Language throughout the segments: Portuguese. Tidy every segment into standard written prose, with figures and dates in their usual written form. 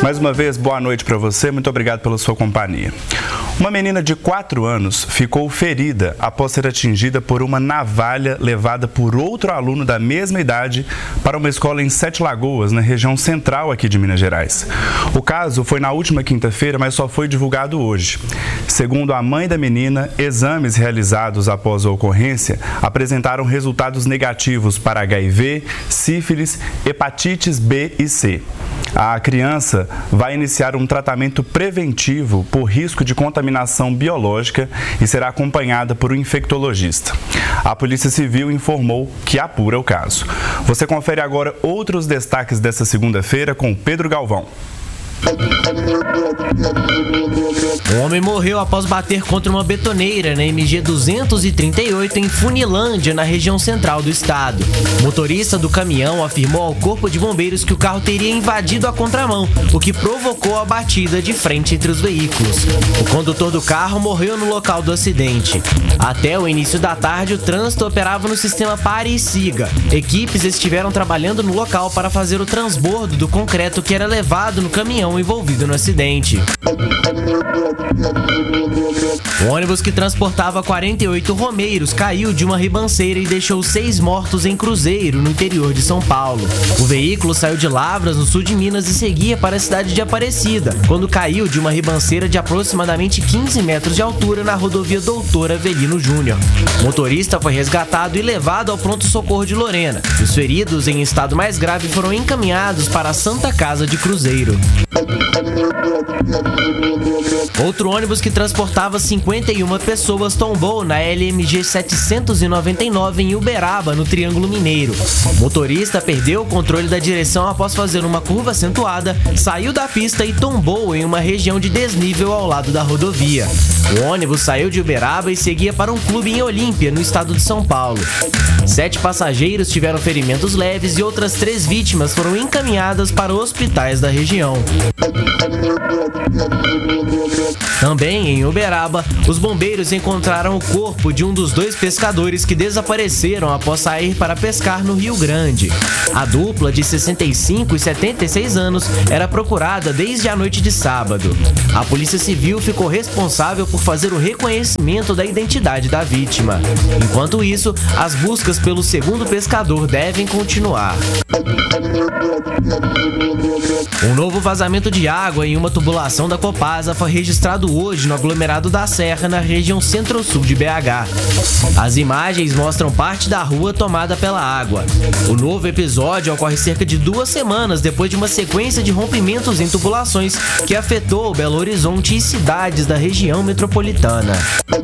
Mais uma vez, boa noite para você, muito obrigado pela sua companhia. Uma menina de 4 anos ficou ferida após ser atingida por uma navalha levada por outro aluno da mesma idade para uma escola em Sete Lagoas, na região central aqui de Minas Gerais. O caso foi na última quinta-feira, mas só foi divulgado hoje. Segundo a mãe da menina, exames realizados após a ocorrência apresentaram resultados negativos para HIV, sífilis, hepatites B e C. A criança vai iniciar um tratamento preventivo por risco de contaminação biológica e será acompanhada por um infectologista. A Polícia Civil informou que apura o caso. Você confere agora outros destaques dessa segunda-feira com Pedro Galvão. Um homem morreu após bater contra uma betoneira na MG 238 em Funilândia, na região central do estado. O motorista do caminhão afirmou ao Corpo de Bombeiros que o carro teria invadido a contramão, o que provocou a batida de frente entre os veículos. O condutor do carro morreu no local do acidente. Até o início da tarde, o trânsito operava no sistema pare e siga. Equipes estiveram trabalhando no local para fazer o transbordo do concreto que era levado no caminhão envolvido no acidente. O ônibus que transportava 48 romeiros caiu de uma ribanceira e deixou 6 mortos em Cruzeiro, no interior de São Paulo. O veículo saiu de Lavras, no sul de Minas, e seguia para a cidade de Aparecida, quando caiu de uma ribanceira de aproximadamente 15 metros de altura na rodovia Doutor Avelino Júnior. O motorista foi resgatado e levado ao pronto-socorro de Lorena. Os feridos em estado mais grave foram encaminhados para a Santa Casa de Cruzeiro. Outro ônibus que transportava 51 pessoas tombou na LMG 799 em Uberaba, no Triângulo Mineiro. O motorista perdeu o controle da direção após fazer uma curva acentuada, saiu da pista e tombou em uma região de desnível ao lado da rodovia. O ônibus saiu de Uberaba e seguia para um clube em Olímpia, no estado de São Paulo. 7 passageiros tiveram ferimentos leves e outras 3 vítimas foram encaminhadas para hospitais da região. Também em Uberaba, os bombeiros encontraram o corpo de um dos 2 pescadores que desapareceram após sair para pescar no Rio Grande. A dupla, de 65 e 76 anos, era procurada desde a noite de sábado. A Polícia Civil ficou responsável por fazer o reconhecimento da identidade da vítima. Enquanto isso, as buscas pelo segundo pescador devem continuar. Um novo vazamento de água em uma tubulação da Copasa foi registrado hoje no aglomerado da Serra, na região centro-sul de BH. As imagens mostram parte da rua tomada pela água. O novo episódio ocorre cerca de 2 semanas depois de uma sequência de rompimentos em tubulações que afetou Belo Horizonte e cidades da região metropolitana.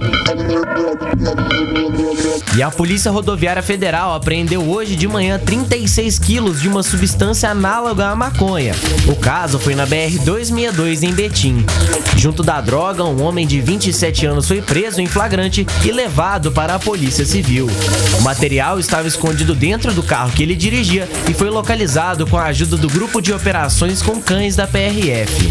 E a Polícia Rodoviária Federal apreendeu hoje de manhã 36 quilos de uma substância análoga à maconha. O caso foi na BR-262 em Betim. Junto da droga, um homem de 27 anos foi preso em flagrante e levado para a Polícia Civil. O material estava escondido dentro do carro que ele dirigia e foi localizado com a ajuda do Grupo de Operações com Cães da PRF.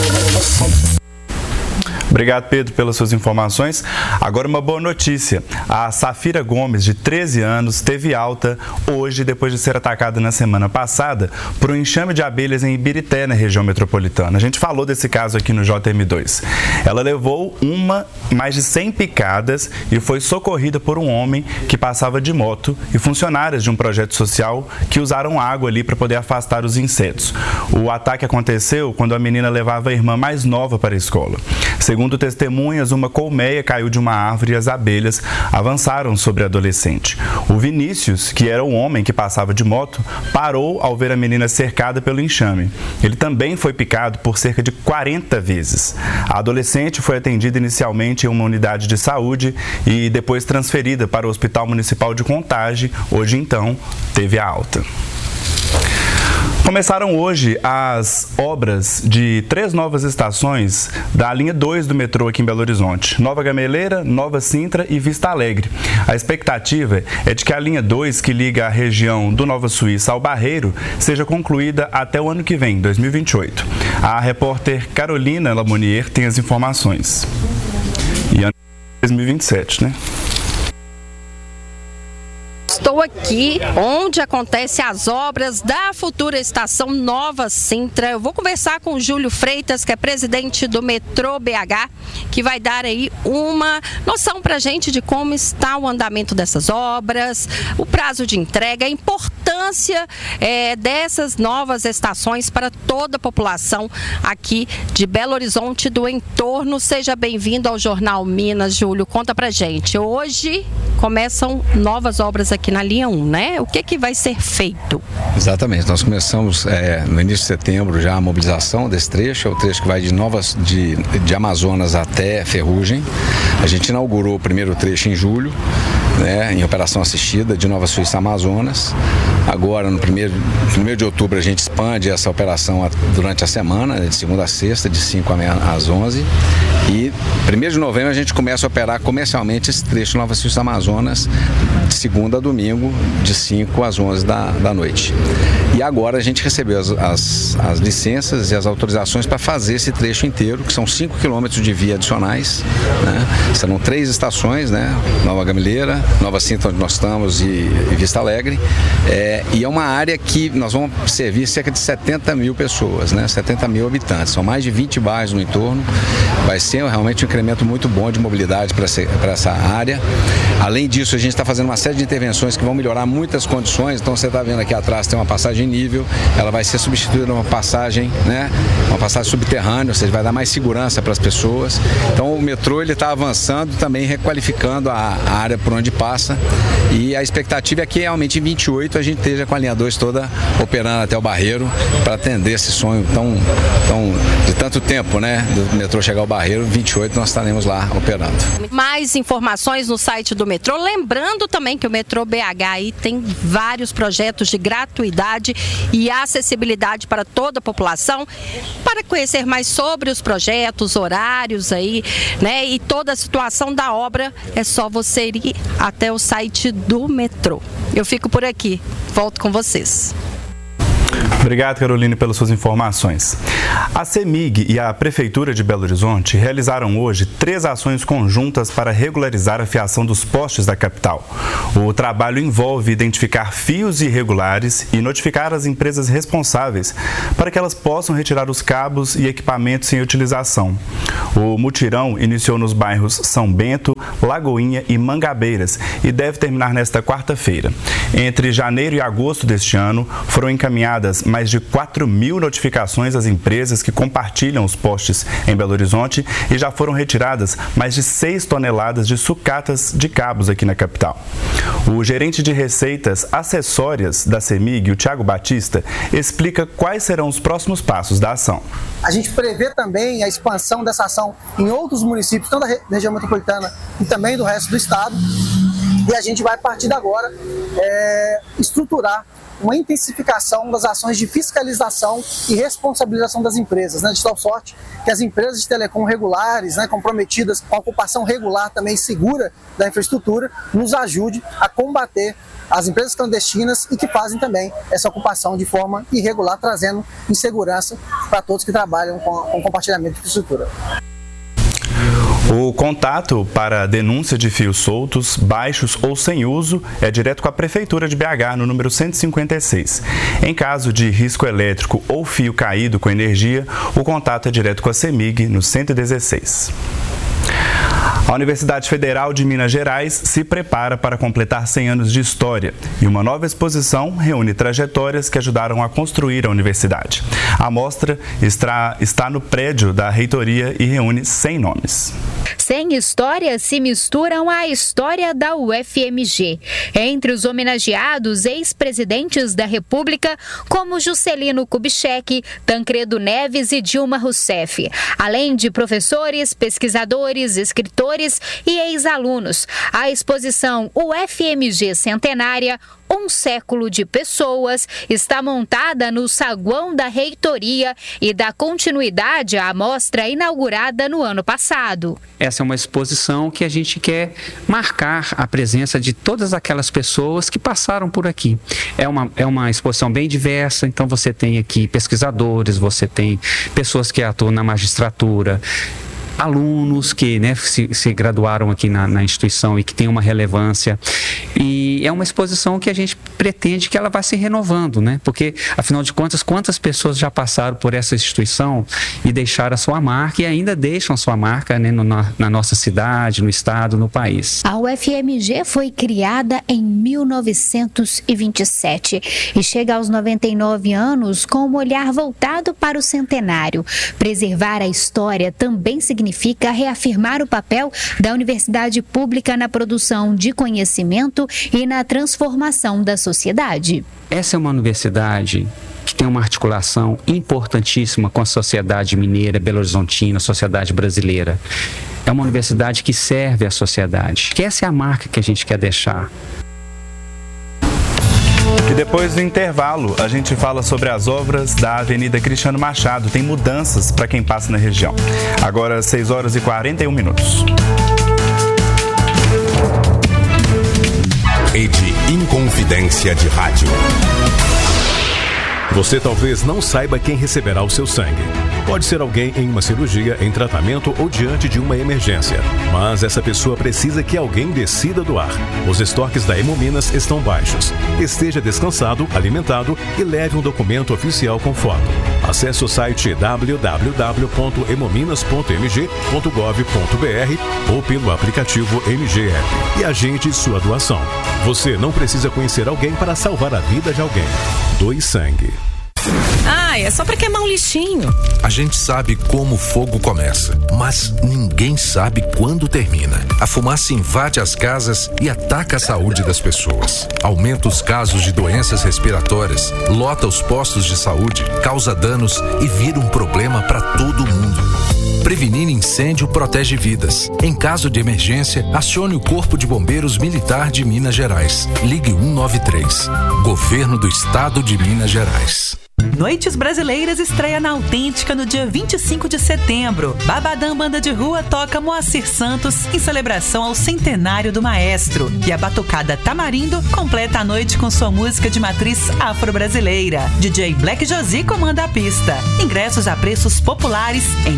Obrigado, Pedro, pelas suas informações. Agora uma boa notícia. A Safira Gomes, de 13 anos, teve alta hoje depois de ser atacada na semana passada por um enxame de abelhas em Ibirité, na região metropolitana. A gente falou desse caso aqui no JM2. Ela levou mais de 100 picadas e foi socorrida por um homem que passava de moto e funcionárias de um projeto social que usaram água ali para poder afastar os insetos. O ataque aconteceu quando a menina levava a irmã mais nova para a escola. Segundo testemunhas, uma colmeia caiu de uma árvore e as abelhas avançaram sobre a adolescente. O Vinícius, que era o homem que passava de moto, parou ao ver a menina cercada pelo enxame. Ele também foi picado por cerca de 40 vezes. A adolescente foi atendida inicialmente em uma unidade de saúde e depois transferida para o Hospital Municipal de Contagem. Hoje, então, teve a alta. Começaram hoje as obras de 3 novas estações da linha 2 do metrô aqui em Belo Horizonte: Nova Gameleira, Nova Sintra e Vista Alegre. A expectativa é de que a linha 2, que liga a região do Nova Suíça ao Barreiro, seja concluída até o ano que vem, 2028. A repórter Carolina Lamonier tem as informações. E ano 2027, né? Estou aqui aqui onde acontecem as obras da futura estação Nova Sintra. Eu vou conversar com o Júlio Freitas, que é presidente do Metrô BH, que vai dar aí uma noção pra gente de como está o andamento dessas obras, o prazo de entrega, a importância dessas novas estações para toda a população aqui de Belo Horizonte e do entorno. Seja bem-vindo ao Jornal Minas, Júlio. Conta pra gente. Hoje começam novas obras aqui na linha 1, né? O que vai ser feito? Exatamente. Nós começamos no início de setembro já a mobilização desse trecho. É o trecho que vai de Amazonas até Ferrugem. A gente inaugurou o primeiro trecho em julho, né, em operação assistida de Nova Suíça a Amazonas. Agora, no 1º de outubro, a gente expande essa operação durante a semana, de segunda a sexta, de 5 às 11. E 1º de novembro a gente começa a operar comercialmente esse trecho Nova Suíça Amazonas, de segunda a domingo, de 5 às 11 da noite. E agora a gente recebeu as licenças e as autorizações para fazer esse trecho inteiro, que são 5 quilômetros de via adicionais, né? Serão 3 estações, né? Nova Gameleira, Nova Sintra, onde nós estamos, e Vista Alegre. E é uma área que nós vamos servir cerca de 70 mil pessoas, né? 70 mil habitantes. São mais de 20 bairros no entorno. Vai ser realmente um incremento muito bom de mobilidade para essa área. Além disso, a gente está fazendo uma série de intervenções que vão melhorar muitas condições. Então, você está vendo aqui atrás, tem uma passagem nível. Ela vai ser substituída por uma passagem, né? Uma passagem subterrânea, ou seja, vai dar mais segurança para as pessoas. Então, o metrô está avançando, também requalificando a área por onde passa. E a expectativa é que realmente em 28 a gente esteja com a linha 2 toda operando até o Barreiro para atender esse sonho de tanto tempo, né? Do metrô chegar ao Barreiro. 28 nós estaremos lá operando. Mais informações no site do metrô. Lembrando também que o metrô BH aí tem vários projetos de gratuidade e acessibilidade para toda a população. Para conhecer mais sobre os projetos, horários aí, né? E toda a situação da obra, é só você ir até o site do metrô. Eu fico por aqui. Volto com vocês. Obrigado, Caroline, pelas suas informações. A CEMIG e a Prefeitura de Belo Horizonte realizaram hoje 3 ações conjuntas para regularizar a fiação dos postes da capital. O trabalho envolve identificar fios irregulares e notificar as empresas responsáveis para que elas possam retirar os cabos e equipamentos em utilização. O mutirão iniciou nos bairros São Bento, Lagoinha e Mangabeiras e deve terminar nesta quarta-feira. Entre janeiro e agosto deste ano, foram encaminhadas mais de 4.000 notificações às empresas que compartilham os postes em Belo Horizonte e já foram retiradas mais de 6 toneladas de sucatas de cabos aqui na capital. O gerente de receitas acessórias da CEMIG, o Thiago Batista, explica quais serão os próximos passos da ação. A gente prevê também a expansão dessa ação em outros municípios, tanto da região metropolitana e também do resto do estado. E a gente vai, a partir de agora, estruturar uma intensificação das ações de fiscalização e responsabilização das empresas, né? De tal sorte que as empresas de telecom regulares, né, comprometidas com a ocupação regular também segura da infraestrutura, nos ajude a combater as empresas clandestinas e que fazem também essa ocupação de forma irregular, trazendo insegurança para todos que trabalham com compartilhamento de infraestrutura. O contato para denúncia de fios soltos, baixos ou sem uso é direto com a Prefeitura de BH, no número 156. Em caso de risco elétrico ou fio caído com energia, o contato é direto com a CEMIG, no 116. A Universidade Federal de Minas Gerais se prepara para completar 100 anos de história e uma nova exposição reúne trajetórias que ajudaram a construir a universidade. A mostra está no prédio da reitoria e reúne 100 nomes. 100 histórias se misturam à história da UFMG. Entre os homenageados, ex-presidentes da República, como Juscelino Kubitschek, Tancredo Neves e Dilma Rousseff, além de professores, pesquisadores, escritores e ex-alunos. A exposição UFMG Centenária, um século de pessoas, está montada no saguão da reitoria e dá continuidade à mostra inaugurada no ano passado. Essa é uma exposição que a gente quer marcar a presença de todas aquelas pessoas que passaram por aqui. É uma exposição bem diversa, então você tem aqui pesquisadores, você tem pessoas que atuam na magistratura, alunos que, né, se graduaram aqui na instituição e que tem uma relevância. E é uma exposição que a gente pretende que ela vá se renovando, né? Porque, afinal de contas, quantas pessoas já passaram por essa instituição e deixaram a sua marca e ainda deixam a sua marca, né, na nossa cidade, no estado, no país. A UFMG foi criada em 1927 e chega aos 99 anos com um olhar voltado para o centenário. Preservar a história também significa reafirmar o papel da universidade pública na produção de conhecimento e na transformação da sociedade. Essa é uma universidade que tem uma articulação importantíssima com a sociedade mineira, belo-horizontina, a sociedade brasileira. É uma universidade que serve à sociedade. Que essa é a marca que a gente quer deixar. E depois do intervalo, a gente fala sobre as obras da Avenida Cristiano Machado. Tem mudanças para quem passa na região. Agora, 6 horas e 41 minutos. Rede Inconfidência de Rádio. Você talvez não saiba quem receberá o seu sangue. Pode ser alguém em uma cirurgia, em tratamento ou diante de uma emergência. Mas essa pessoa precisa que alguém decida doar. Os estoques da Hemominas estão baixos. Esteja descansado, alimentado e leve um documento oficial com foto. Acesse o site www.hemominas.mg.gov.br ou pelo aplicativo MGL e agende sua doação. Você não precisa conhecer alguém para salvar a vida de alguém. Doe sangue. É só pra queimar um lixinho. A gente sabe como o fogo começa, mas ninguém sabe quando termina. A fumaça invade as casas e ataca a saúde das pessoas. Aumenta os casos de doenças respiratórias, lota os postos de saúde, causa danos e vira um problema para todo mundo. Prevenir incêndio protege vidas. Em caso de emergência, acione o Corpo de Bombeiros Militar de Minas Gerais. Ligue 193. Governo do Estado de Minas Gerais. Noites Brasileiras estreia na Autêntica no dia 25 de setembro. Babadão Banda de Rua toca Moacir Santos em celebração ao centenário do maestro. E a batucada Tamarindo completa a noite com sua música de matriz afro-brasileira. DJ Black Josie comanda a pista. Ingressos a preços populares em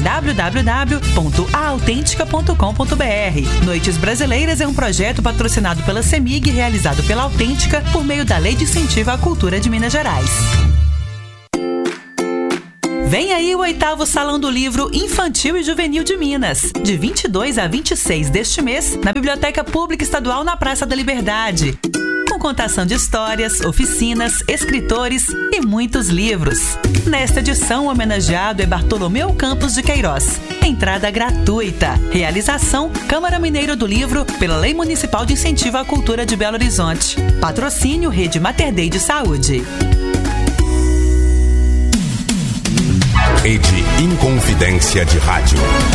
www.aautentica.com.br. Noites Brasileiras é um projeto patrocinado pela CEMIG e realizado pela Autêntica por meio da Lei de Incentivo à Cultura de Minas Gerais. Vem aí o 8º Salão do Livro Infantil e Juvenil de Minas, de 22 a 26 deste mês, na Biblioteca Pública Estadual na Praça da Liberdade. Com contação de histórias, oficinas, escritores e muitos livros. Nesta edição, o homenageado é Bartolomeu Campos de Queiroz. Entrada gratuita. Realização Câmara Mineira do Livro pela Lei Municipal de Incentivo à Cultura de Belo Horizonte. Patrocínio Rede Mater Dei de Saúde. Rede Inconfidência de Rádio.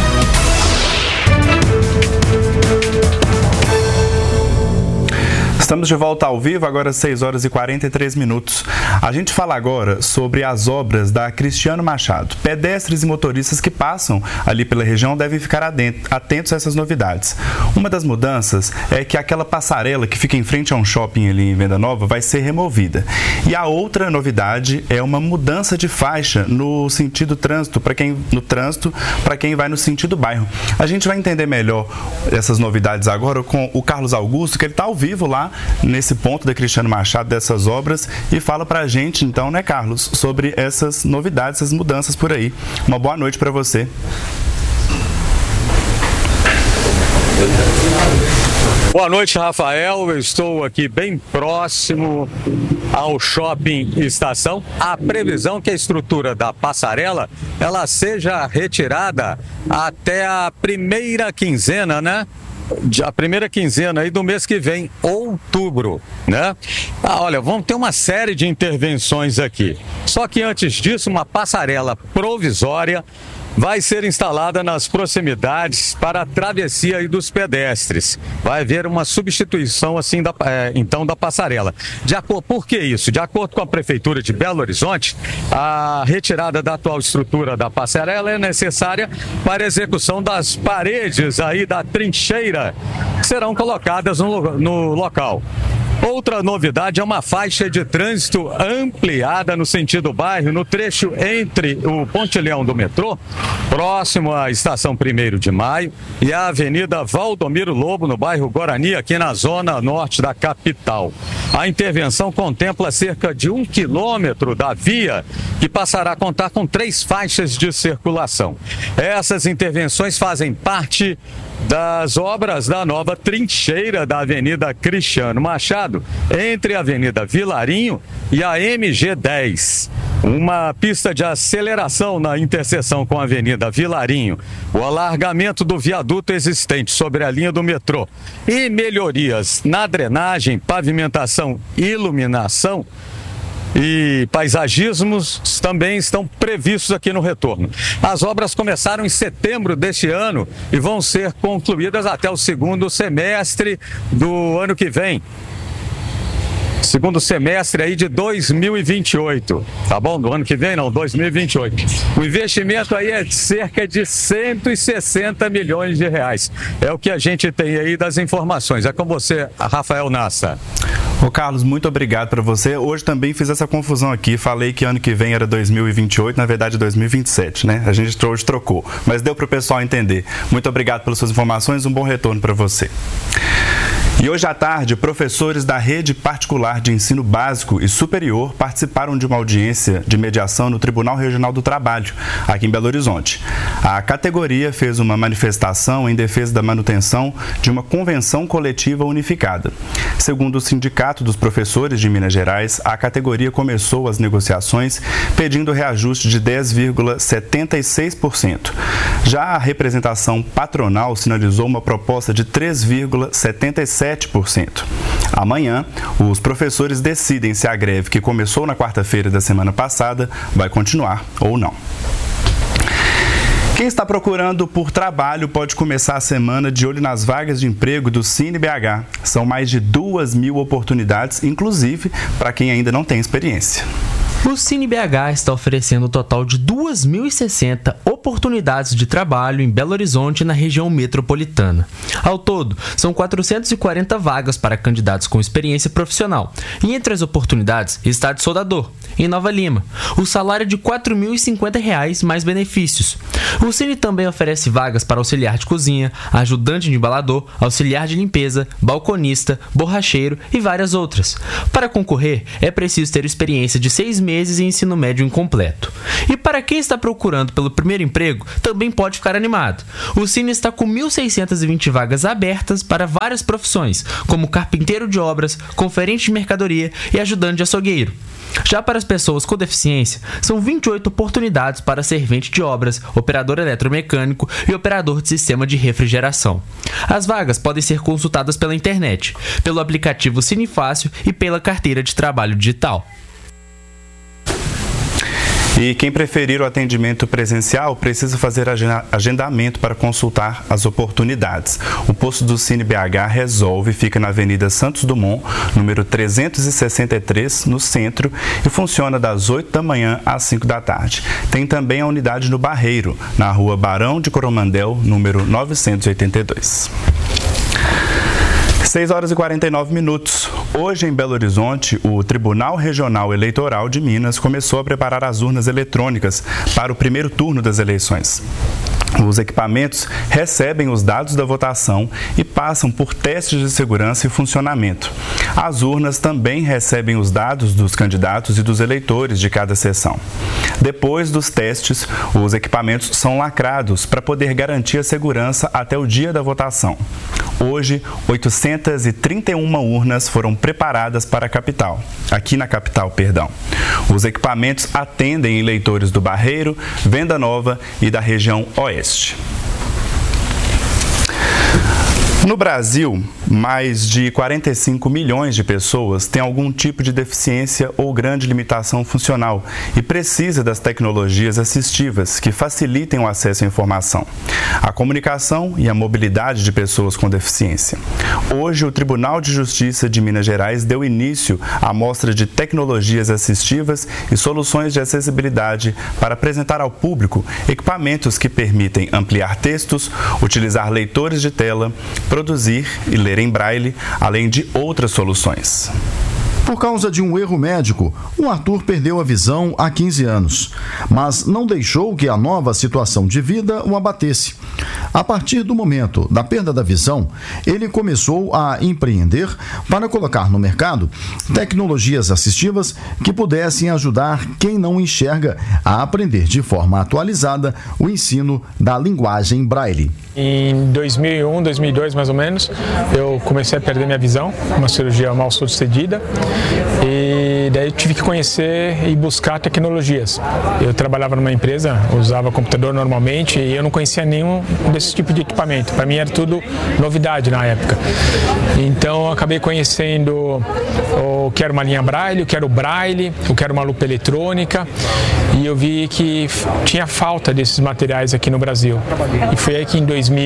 Estamos de volta ao vivo, agora 6 horas e 43 minutos. A gente fala agora sobre as obras da Cristiano Machado. Pedestres e motoristas que passam ali pela região devem ficar atentos a essas novidades. Uma das mudanças é que aquela passarela que fica em frente a um shopping ali em Venda Nova vai ser removida. E a outra novidade é uma mudança de faixa no sentido trânsito, para quem vai no sentido bairro. A gente vai entender melhor essas novidades agora com o Carlos Augusto, que ele está ao vivo lá nesse ponto da Cristiano Machado, dessas obras, e fala pra gente então, né, Carlos, sobre essas novidades, essas mudanças por aí. Uma boa noite para você. Boa noite, Rafael. Eu estou aqui bem próximo ao Shopping Estação. A previsão é que a estrutura da passarela ela seja retirada até a primeira quinzena, né? A primeira quinzena aí do mês que vem, outubro, né? Olha, vamos ter uma série de intervenções aqui. Só que antes disso, uma passarela provisória vai ser instalada nas proximidades para a travessia aí dos pedestres. Vai haver uma substituição assim então da passarela. Por que isso? De acordo com a Prefeitura de Belo Horizonte, a retirada da atual estrutura da passarela é necessária para a execução das paredes aí da trincheira que serão colocadas no local. Outra novidade é uma faixa de trânsito ampliada no sentido bairro, no trecho entre o Pontilhão do metrô, próximo à estação 1º de Maio, e a Avenida Valdomiro Lobo, no bairro Guarani, aqui na zona norte da capital. A intervenção contempla cerca de 1 quilômetro da via, que passará a contar com 3 faixas de circulação. Essas intervenções fazem parte das obras da nova trincheira da Avenida Cristiano Machado, entre a Avenida Vilarinho e a MG10. Uma pista de aceleração na interseção com a Avenida Vilarinho, o alargamento do viaduto existente sobre a linha do metrô e melhorias na drenagem, pavimentação, iluminação e paisagismos também estão previstos aqui no retorno. As obras começaram em setembro deste ano e vão ser concluídas até o segundo semestre do ano que vem. Segundo semestre aí de 2028, tá bom? Do ano que vem não, 2028. O investimento aí é de cerca de 160 milhões de reais. É o que a gente tem aí das informações. É com você, Rafael Nassa. Ô Carlos, muito obrigado para você. Hoje também fiz essa confusão aqui, falei que ano que vem era 2028, na verdade 2027, né? A gente hoje trocou, mas deu para o pessoal entender. Muito obrigado pelas suas informações, um bom retorno para você. E hoje à tarde, professores da rede particular de ensino básico e superior participaram de uma audiência de mediação no Tribunal Regional do Trabalho, aqui em Belo Horizonte. A categoria fez uma manifestação em defesa da manutenção de uma convenção coletiva unificada. Segundo o Sindicato dos Professores de Minas Gerais, a categoria começou as negociações pedindo reajuste de 10,76%. Já a representação patronal sinalizou uma proposta de 3,77%. Amanhã, os professores decidem se a greve que começou na quarta-feira da semana passada vai continuar ou não. Quem está procurando por trabalho pode começar a semana de olho nas vagas de emprego do CineBH. São mais de 2.000 oportunidades, inclusive para quem ainda não tem experiência. O CineBH está oferecendo um total de 2.060 oportunidades de trabalho em Belo Horizonte e na região metropolitana. Ao todo, são 440 vagas para candidatos com experiência profissional. E entre as oportunidades está a de soldador, em Nova Lima. O salário é de R$ 4.050 mais benefícios. O Cine também oferece vagas para auxiliar de cozinha, ajudante de embalador, auxiliar de limpeza, balconista, borracheiro e várias outras. Para concorrer, é preciso ter experiência de 6 meses em ensino médio incompleto. E para quem está procurando pelo primeiro emprego, também pode ficar animado. O Cine está com 1.620 vagas abertas para várias profissões, como carpinteiro de obras, conferente de mercadoria e ajudante de açougueiro. Já para as pessoas com deficiência, são 28 oportunidades para servente de obras, operador eletromecânico e operador de sistema de refrigeração. As vagas podem ser consultadas pela internet, pelo aplicativo Cine Fácil e pela carteira de trabalho digital. E quem preferir o atendimento presencial precisa fazer agendamento para consultar as oportunidades. O posto do CineBH Resolve fica na Avenida Santos Dumont, número 363, no centro, e funciona das 8 da manhã às 5 da tarde. Tem também a unidade no Barreiro, na rua Barão de Coromandel, número 982. 6 horas e 49 minutos. Hoje, em Belo Horizonte, o Tribunal Regional Eleitoral de Minas começou a preparar as urnas eletrônicas para o primeiro turno das eleições. Os equipamentos recebem os dados da votação e passam por testes de segurança e funcionamento. As urnas também recebem os dados dos candidatos e dos eleitores de cada sessão. Depois dos testes, os equipamentos são lacrados para poder garantir a segurança até o dia da votação. Hoje, 831 urnas foram preparadas para a capital. Aqui na capital, perdão. Os equipamentos atendem eleitores do Barreiro, Venda Nova e da região Oeste. No Brasil, mais de 45 milhões de pessoas têm algum tipo de deficiência ou grande limitação funcional e precisa das tecnologias assistivas que facilitem o acesso à informação, a comunicação e a mobilidade de pessoas com deficiência. Hoje, o Tribunal de Justiça de Minas Gerais deu início à mostra de tecnologias assistivas e soluções de acessibilidade para apresentar ao público equipamentos que permitem ampliar textos, utilizar leitores de tela, produzir e ler ler em braille, além de outras soluções. Por causa de um erro médico, o Arthur perdeu a visão há 15 anos, mas não deixou que a nova situação de vida o abatesse. A partir do momento da perda da visão, ele começou a empreender para colocar no mercado tecnologias assistivas que pudessem ajudar quem não enxerga a aprender de forma atualizada o ensino da linguagem braille. Em 2001, 2002 mais ou menos, eu comecei a perder minha visão, uma cirurgia mal sucedida, e daí eu tive que conhecer e buscar tecnologias. Eu trabalhava numa empresa, usava computador normalmente e eu não conhecia nenhum desse tipo de equipamento. Para mim era tudo novidade na época. Então eu acabei conhecendo o que era uma linha braille, o que era o braille, o que era uma lupa eletrônica, e eu vi que tinha falta desses materiais aqui no Brasil. E foi aí que em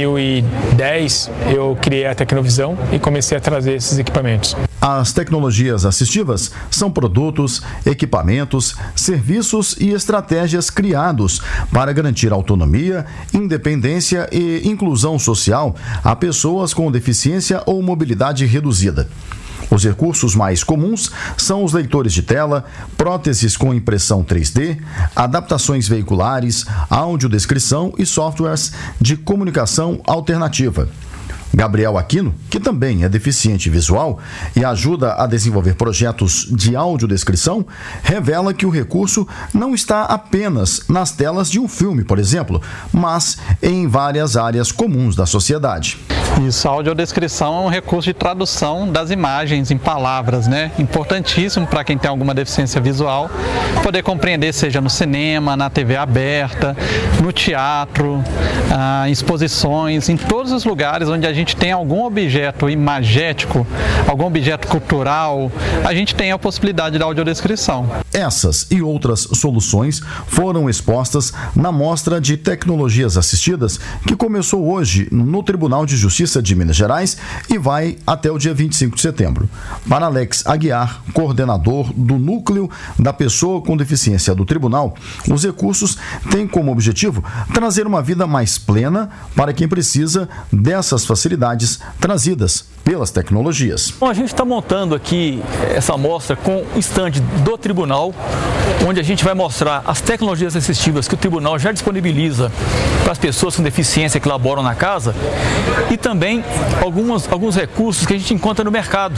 2010 eu criei a Tecnovisão e comecei a trazer esses equipamentos. As tecnologias assistivas são produtos, equipamentos, serviços e estratégias criados para garantir autonomia, independência e inclusão social a pessoas com deficiência ou mobilidade reduzida. Os recursos mais comuns são os leitores de tela, próteses com impressão 3D, adaptações veiculares, audiodescrição e softwares de comunicação alternativa. Gabriel Aquino, que também é deficiente visual e ajuda a desenvolver projetos de audiodescrição, revela que o recurso não está apenas nas telas de um filme, por exemplo, mas em várias áreas comuns da sociedade. Isso, a audiodescrição é um recurso de tradução das imagens em palavras, né? Importantíssimo para quem tem alguma deficiência visual, poder compreender, seja no cinema, na TV aberta, no teatro, em exposições, em todos os lugares onde a gente tem algum objeto imagético, algum objeto cultural, a gente tem a possibilidade da audiodescrição. Essas e outras soluções foram expostas na Mostra de Tecnologias Assistidas, que começou hoje no Tribunal de Justiça de Minas Gerais e vai até o dia 25 de setembro. Para Alex Aguiar, coordenador do Núcleo da Pessoa com Deficiência do Tribunal, os recursos têm como objetivo trazer uma vida mais plena para quem precisa dessas facilidades trazidas pelas tecnologias. Bom, a gente está montando aqui essa mostra com o stand do Tribunal, onde a gente vai mostrar as tecnologias assistivas que o Tribunal já disponibiliza para as pessoas com deficiência que laboram na casa e também alguns recursos que a gente encontra no mercado.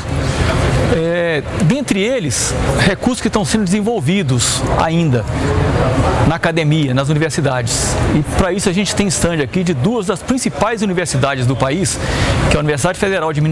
Dentre eles, recursos que estão sendo desenvolvidos ainda na academia, nas universidades. E para isso a gente tem stand aqui de duas das principais universidades do país, que é a Universidade Federal de Minas